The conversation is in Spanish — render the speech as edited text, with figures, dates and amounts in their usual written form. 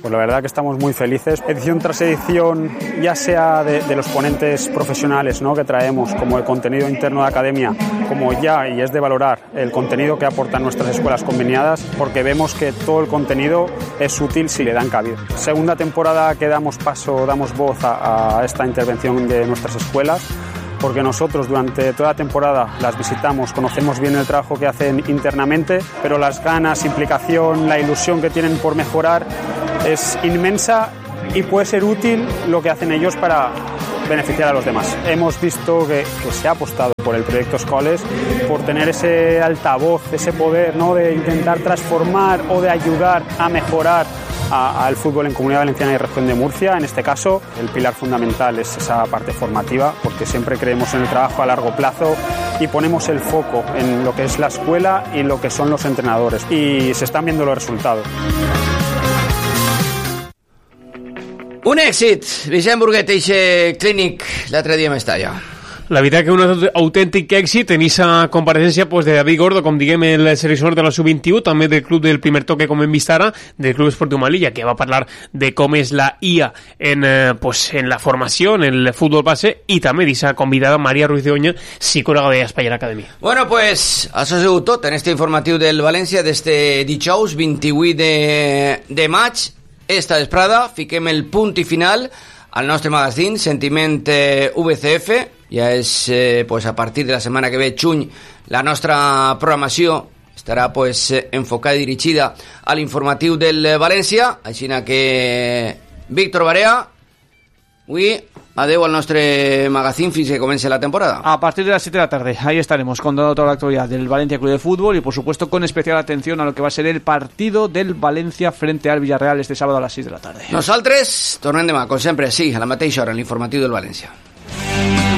Pues la verdad que estamos muy felices. Edición tras edición, ya sea de los ponentes profesionales, ¿no?, que traemos, como el contenido interno de academia, como ya, y es de valorar, el contenido que aportan nuestras escuelas conveniadas, porque vemos que todo el contenido es útil si le dan cabida. Segunda temporada que damos voz a esta intervención de nuestras escuelas, porque nosotros durante toda la temporada las visitamos, conocemos bien el trabajo que hacen internamente, pero las ganas, implicación, la ilusión que tienen por mejorar es inmensa y puede ser útil lo que hacen ellos para beneficiar a los demás. Hemos visto que se ha apostado por el proyecto Escoles, por tener ese altavoz, ese poder, ¿no?, de intentar transformar o de ayudar a mejorar al fútbol en Comunidad Valenciana y Región de Murcia. En este caso, el pilar fundamental es esa parte formativa, porque siempre creemos en el trabajo a largo plazo y ponemos el foco en lo que es la escuela y lo que son los entrenadores. Y se están viendo los resultados. Un èxit, Vicent Burguet, eixe clínic l'altre dia a Mestalla. La veritat que un autèntic èxit en aquesta compareixença pues, de David Gordo, com diguem, el seleccionador de la Sub-21, també del club del Primer Toque, com hem vist ara, del Club Esportiu Melilla, que va parlar de com és la IA en la formació, en el futbol base, i també d'aquesta convidada Maria Ruiz de Oña, psicòloga de Espai Academy. Bueno, pues, això ha sigut tot en este informatiu del València d'este dijous 28 de maig. Esta vesprada fiquem el punt i final al nostre magazín Sentiment VCF. Ja és pues, a partir de la setmana que ve, juny, la nostra programació estarà pues, enfocada i dirigida a l'informatiu del València. Així que Víctor Barea, avui adeu al nostre magazín fins que comience la temporada. A partir de las 7 de la tarde, ahí estaremos contando toda la actualidad del Valencia Club de Fútbol y por supuesto con especial atención a lo que va a ser el partido del Valencia frente al Villarreal este sábado a las 6 de la tarde. Nosaltres tornem demà, com sempre, sí, a la mateixa hora, en l'informatiu del València.